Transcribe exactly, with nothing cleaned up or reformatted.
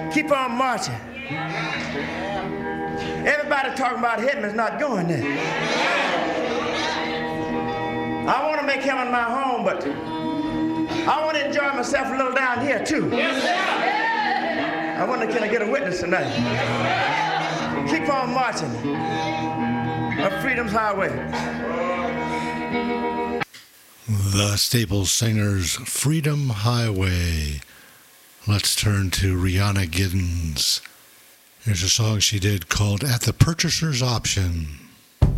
Keep on marching. Everybody talking about heaven is not going there. I want to make heaven my home, but I want to enjoy myself a little down here too. I wonder, can I get a witness tonight? Keep on marching. Up Freedom's Highway. The Staples Singers, Freedom Highway. Let's turn to Rihanna Giddens. Here's a song she did called At the Purchaser's Option.